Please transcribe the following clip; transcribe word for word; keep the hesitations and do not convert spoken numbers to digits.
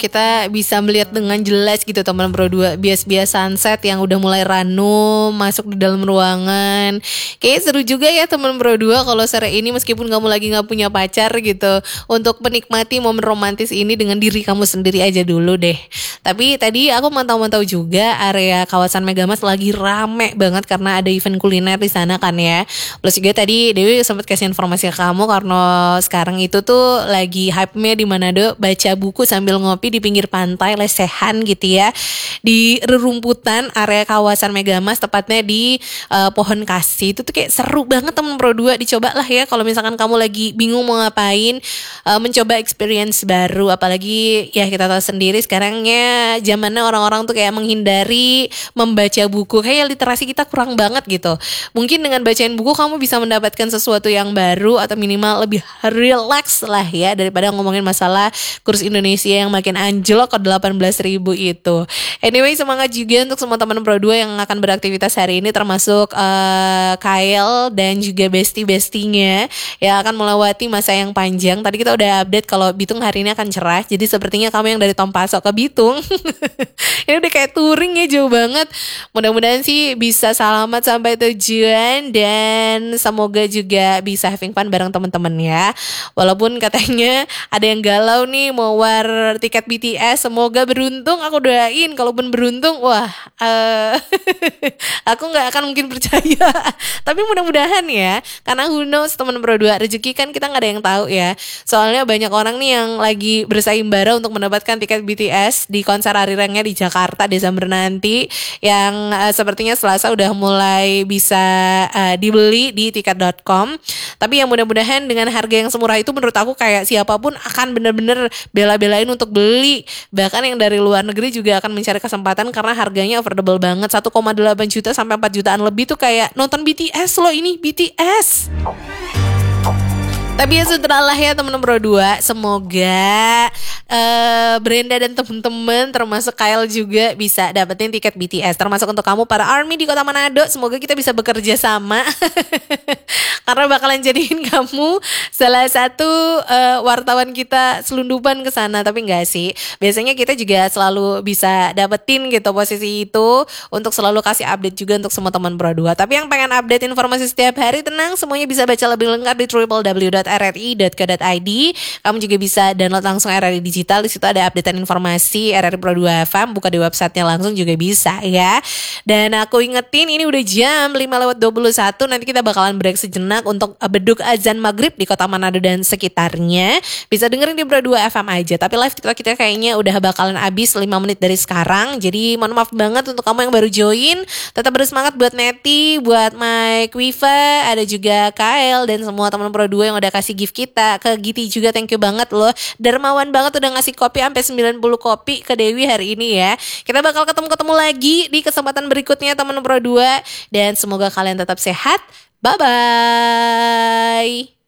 kita bisa melihat dengan jelas gitu teman Pro dua, bias-bias sunset yang udah mulai ranu masuk di dalam ruangan. Kayaknya seru juga ya teman Pro dua kalau sore ini meskipun kamu lagi gak punya pacar gitu, untuk menikmati momen romantis ini dengan diri kamu sendiri aja dulu deh. Tapi tadi aku mantau-mantau juga area kawasan Megamas lagi rame banget karena ada event kuliner di sana kan ya. Plus juga tadi Dewi sempat kasih informasi ke kamu karena sekarang itu tuh lagi hype-nya di Manado, baca buku sambil ngopi di pinggir pantai lesehan gitu ya, di rerumputan area kawasan Megamas, tepatnya di uh, pohon kasih. Itu tuh kayak seru banget temen Pro dua, dicoba lah ya kalau misalkan kamu lagi bingung mau ngapain, uh, mencoba experience baru. Apalagi ya kita tahu sendiri sekarangnya zamannya orang-orang tuh kayak menghindari membaca buku, kayak literasi kita kurang banget gitu. Mungkin dengan bacain buku kamu bisa mendapatkan sesuatu yang baru atau minimal lebih relax lah ya, daripada ngomongin masalah kurs Indonesia yang makin anjlok ke delapan belas ribu itu. Anyway, semangat juga untuk semua teman Pro dua yang akan beraktivitas hari ini, termasuk uh, Kyle dan juga bestie-bestinya yang akan melewati masa yang panjang. Tadi kita udah update kalau Bitung hari ini akan cerah, jadi sepertinya kamu yang dari Tompaso ke Bitung ini udah kayak touring ya, jauh banget. Mudah-mudahan sih bisa selamat sampai tujuan dan semoga juga bisa having fun bareng teman-teman ya. Walaupun katanya ada yang galau nih mau war tiket B T S, semoga beruntung. Aku doain kalaupun beruntung, wah uh, aku nggak akan mungkin percaya tapi mudah-mudahan ya, karena who knows teman Pro dua, rezeki kan kita nggak ada yang tahu ya. Soalnya banyak orang nih yang lagi bersayembara untuk mendapatkan tiket B T S di konser Arirengnya di Jakarta Desember nanti, yang uh, sepertinya Selasa udah mulai bisa uh, dibeli di tiket dot com. Tapi yang mudah-mudahan dengan harga yang semurah itu, menurut aku kayak siapapun akan bener-bener bela-belain untuk beli. Bahkan yang dari luar negeri juga akan mencari kesempatan karena harganya affordable banget. Satu koma delapan juta sampai empat jutaan lebih tuh kayak nonton B T S loh, ini B T S. Tapi ya sudahlah ya teman Pro dua, semoga uh, Brenda dan teman-teman termasuk Kyle juga bisa dapetin tiket B T S. Termasuk untuk kamu para ARMY di Kota Manado, semoga kita bisa bekerja sama karena bakalan jadiin kamu salah satu uh, wartawan kita selundupan ke sana. Tapi enggak sih, biasanya kita juga selalu bisa dapetin gitu posisi itu untuk selalu kasih update juga untuk semua teman Pro dua. Tapi yang pengen update informasi setiap hari, tenang, semuanya bisa baca lebih lengkap di w w w dot r r i dot co dot i d. Kamu juga bisa download langsung R R I Digital, di situ ada updatean informasi R R I Pro dua F M, buka di websitenya langsung juga bisa ya. Dan aku ingetin ini udah jam lima lewat dua puluh satu, nanti kita bakalan break sejenak untuk beduk azan maghrib di Kota Manado dan sekitarnya. Bisa dengerin di Pro dua F M aja, tapi live TikTok kita kayaknya udah bakalan habis lima menit dari sekarang. Jadi mohon maaf banget untuk kamu yang baru join. Tetap bersemangat buat Neti, buat Mike Wifa, ada juga Kyle dan semua teman Pro dua yang udah kasih gift kita. Ke Giti juga thank you banget loh, dermawan banget udah ngasih kopi sampai sembilan puluh kopi ke Dewi hari ini ya. Kita bakal ketemu-ketemu lagi di kesempatan berikutnya teman Pro dua, dan semoga kalian tetap sehat. Bye bye.